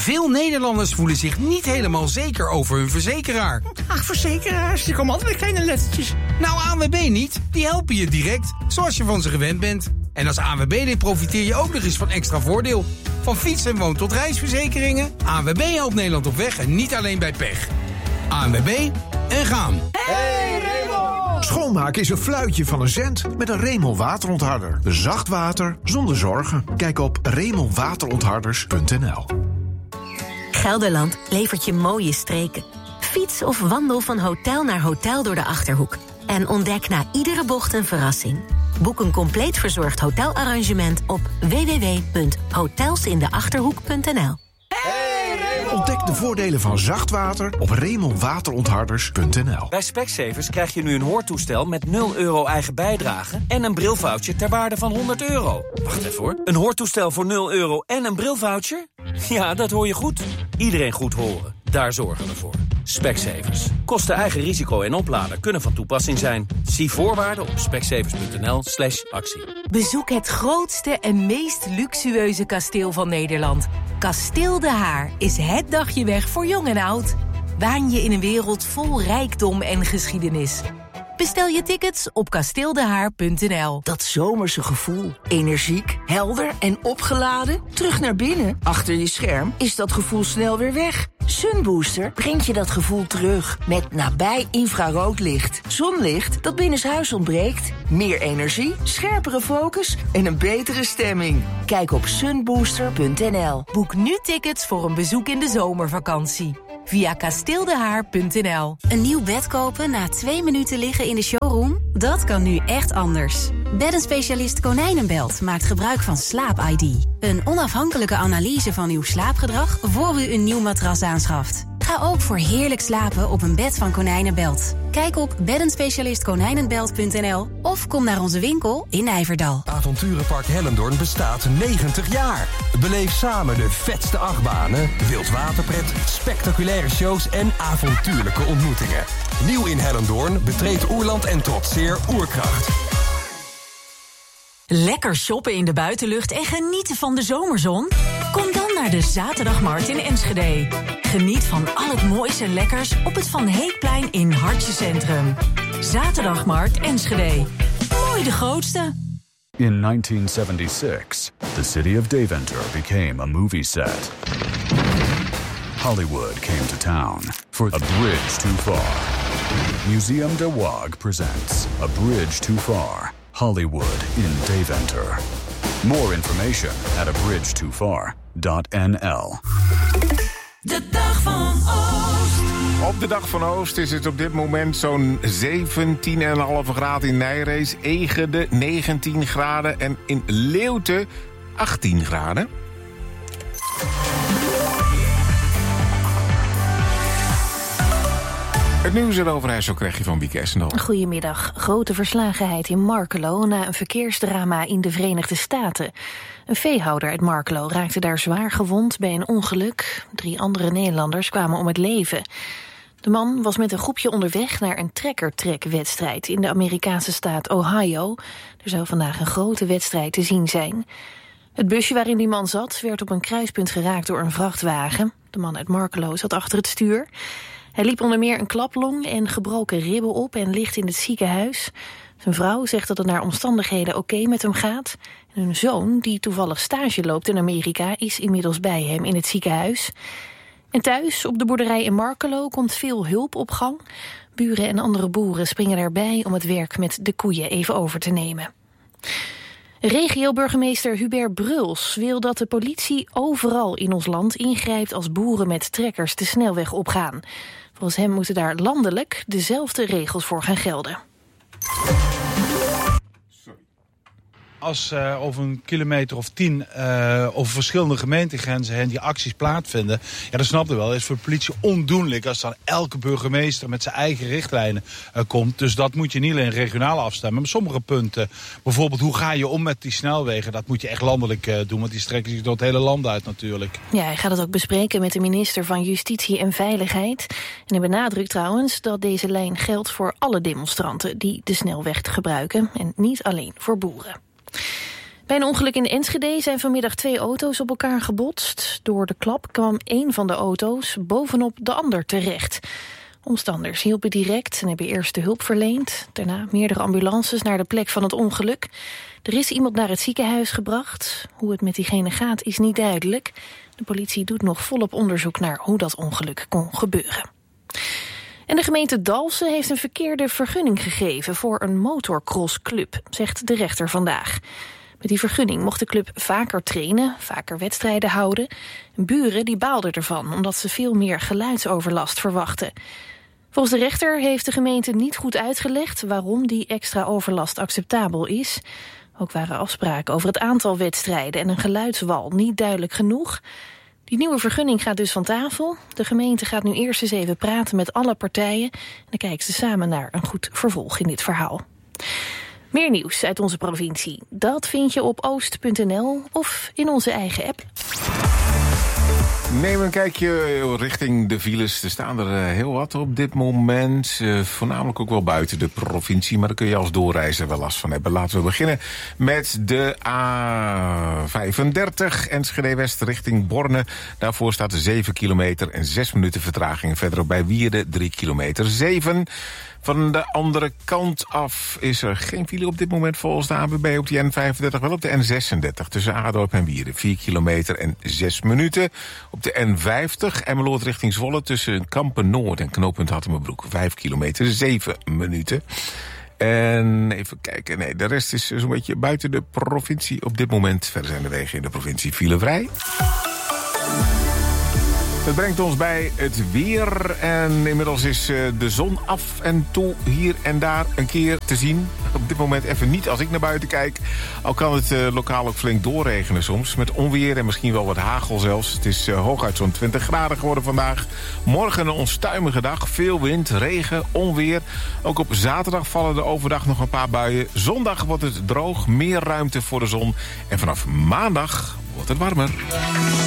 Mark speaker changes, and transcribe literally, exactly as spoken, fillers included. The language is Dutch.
Speaker 1: Veel Nederlanders voelen zich niet helemaal zeker over hun verzekeraar.
Speaker 2: Ach, verzekeraars, die komen altijd met kleine lettertjes.
Speaker 1: Nou, A N W B niet. Die helpen je direct, zoals je van ze gewend bent. En als A N W B-lid profiteer je ook nog eens van extra voordeel. Van fiets- en woon- tot reisverzekeringen. A N W B helpt Nederland op weg en niet alleen bij pech. A N W B en gaan.
Speaker 3: Hey, Raymond! Schoonmaken is een fluitje van een cent met een Raymond waterontharder. Zacht water zonder zorgen. Kijk op raymond waterontharders punt n l.
Speaker 4: Gelderland levert je mooie streken. Fiets of wandel van hotel naar hotel door de Achterhoek. En ontdek na iedere bocht een verrassing. Boek een compleet verzorgd hotelarrangement op w w w punt hotelsindeachterhoek punt n l.
Speaker 3: Ontdek de voordelen van zacht water op raymond waterontharders punt n l.
Speaker 5: Bij Specsavers krijg je nu een hoortoestel met nul euro eigen bijdrage en een brilvoucher ter waarde van honderd euro. Wacht even hoor. Een hoortoestel voor nul euro en een brilvoucher? Ja, dat hoor je goed. Iedereen goed horen. Daar zorgen we voor. Specsavers. Kosten eigen risico en oplader kunnen van toepassing zijn. Zie voorwaarden op specsavers punt n l slash actie.
Speaker 6: Bezoek het grootste en meest luxueuze kasteel van Nederland. Kasteel De Haar is het dagje weg voor jong en oud. Waan je in een wereld vol rijkdom en geschiedenis. Bestel je tickets op kasteeldehaar punt n l.
Speaker 7: Dat zomerse gevoel. Energiek, helder en opgeladen. Terug naar binnen. Achter je scherm is dat gevoel snel weer weg. Sunbooster brengt je dat gevoel terug. Met nabij infraroodlicht. Zonlicht dat binnenshuis ontbreekt. Meer energie, scherpere focus en een betere stemming. Kijk op sunbooster punt n l.
Speaker 6: Boek nu tickets voor een bezoek in de zomervakantie. Via kasteeldehaar punt n l.
Speaker 8: Een nieuw bed kopen na twee minuten liggen in de showroom? Dat kan nu echt anders. Beddenspecialist Konijnenbelt maakt gebruik van Slaap I D. Een onafhankelijke analyse van uw slaapgedrag voor u een nieuw matras aanschaft. Ga ook voor heerlijk slapen op een bed van Konijnenbelt. Kijk op beddenspecialist konijnenbelt punt n l of kom naar onze winkel in Nijverdal.
Speaker 9: Avonturenpark Hellendoorn bestaat negentig jaar. Beleef samen de vetste achtbanen, wildwaterpret, spectaculaire shows en avontuurlijke ontmoetingen. Nieuw in Hellendoorn, betreed Oerland en trotseer Oerkracht.
Speaker 6: Lekker shoppen in de buitenlucht en genieten van de zomerzon? Kom dan naar de Zaterdagmarkt in Enschede. Geniet van al het moois en lekkers op het Van Heekplein in Hartje Centrum. Zaterdagmarkt Enschede. Mooi de grootste.
Speaker 10: In nineteen seventy-six, the city of Deventer became a movie set. Hollywood came to town for A Bridge Too Far. Museum de Waag presents A Bridge Too Far, Hollywood in Deventer. More information at a bridge too far dot n l.
Speaker 11: De dag van Oost.
Speaker 12: Op de dag van Oost is het op dit moment zo'n zeventien komma vijf graden in Nijrees, Egede negentien graden en in Leeuwarden achttien graden. Het nieuws erover, zo krijg je van Wieke Essendal.
Speaker 13: Goedemiddag. Grote verslagenheid in Markelo na een verkeersdrama in de Verenigde Staten. Een veehouder uit Markelo raakte daar zwaar gewond bij een ongeluk. Drie andere Nederlanders kwamen om het leven. De man was met een groepje onderweg naar een trekkertrekwedstrijd in de Amerikaanse staat Ohio. Er zou vandaag een grote wedstrijd te zien zijn. Het busje waarin die man zat werd op een kruispunt geraakt door een vrachtwagen. De man uit Markelo zat achter het stuur. Hij liep onder meer een klaplong en gebroken ribben op en ligt in het ziekenhuis. Zijn vrouw zegt dat het naar omstandigheden oké met hem gaat. En hun zoon, die toevallig stage loopt in Amerika, is inmiddels bij hem in het ziekenhuis. En thuis, op de boerderij in Markelo, komt veel hulp op gang. Buren en andere boeren springen daarbij om het werk met de koeien even over te nemen. Regio-burgemeester Hubert Bruls wil dat de politie overal in ons land ingrijpt als boeren met trekkers de snelweg opgaan. Volgens hem moeten daar landelijk dezelfde regels voor gaan gelden.
Speaker 14: Als uh, over een kilometer of tien uh, over verschillende gemeentegrenzen heen die acties plaatsvinden, ja, dat snap je wel. Het is voor de politie ondoenlijk als dan elke burgemeester met zijn eigen richtlijnen uh, komt. Dus dat moet je niet alleen regionaal afstemmen. Maar sommige punten, bijvoorbeeld hoe ga je om met die snelwegen, dat moet je echt landelijk uh, doen. Want die strekken zich door het hele land uit natuurlijk.
Speaker 13: Ja, hij gaat het ook bespreken met de minister van Justitie en Veiligheid. En hij benadrukt trouwens dat deze lijn geldt voor alle demonstranten die de snelweg gebruiken en niet alleen voor boeren. Bij een ongeluk in Enschede zijn vanmiddag twee auto's op elkaar gebotst. Door de klap kwam één van de auto's bovenop de ander terecht. Omstanders hielpen direct en hebben eerst de hulp verleend. Daarna meerdere ambulances naar de plek van het ongeluk. Er is iemand naar het ziekenhuis gebracht. Hoe het met diegene gaat is niet duidelijk. De politie doet nog volop onderzoek naar hoe dat ongeluk kon gebeuren. En de gemeente Dalfsen heeft een verkeerde vergunning gegeven voor een motorcrossclub, zegt de rechter vandaag. Met die vergunning mocht de club vaker trainen, vaker wedstrijden houden. Buren die baalden ervan, omdat ze veel meer geluidsoverlast verwachten. Volgens de rechter heeft de gemeente niet goed uitgelegd waarom die extra overlast acceptabel is. Ook waren afspraken over het aantal wedstrijden en een geluidswal niet duidelijk genoeg. Die nieuwe vergunning gaat dus van tafel. De gemeente gaat nu eerst eens even praten met alle partijen. En dan kijken ze samen naar een goed vervolg in dit verhaal. Meer nieuws uit onze provincie. Dat vind je op oost punt n l of in onze eigen app.
Speaker 12: Neem een kijkje richting de files. Er staan er heel wat op dit moment. Uh, voornamelijk ook wel buiten de provincie. Maar daar kun je als doorreizer wel last van hebben. Laten we beginnen met de A vijfendertig. Enschede West richting Borne. Daarvoor staat er zeven kilometer en zes minuten vertraging. Verderop bij Wierde drie kilometer zeven. Van de andere kant af is er geen file op dit moment volgens de A B B op de N vijfendertig. Wel op de N zesendertig tussen Adorp en Wierde. vier kilometer en zes minuten. Op de N vijftig Emmeloord richting Zwolle tussen Kampen Noord en knooppunt Hattemerbroek. vijf kilometer, zeven minuten. En even kijken, nee, de rest is zo'n beetje buiten de provincie op dit moment. Verder zijn de wegen in de provincie filevrij. Dat brengt ons bij het weer. En inmiddels is de zon af en toe hier en daar een keer te zien. Op dit moment even niet als ik naar buiten kijk. Al kan het uh, lokaal ook flink doorregenen soms. Met onweer en misschien wel wat hagel zelfs. Het is uh, hooguit zo'n twintig graden geworden vandaag. Morgen een onstuimige dag. Veel wind, regen, onweer. Ook op zaterdag vallen er overdag nog een paar buien. Zondag wordt het droog. Meer ruimte voor de zon. En vanaf maandag wordt het warmer.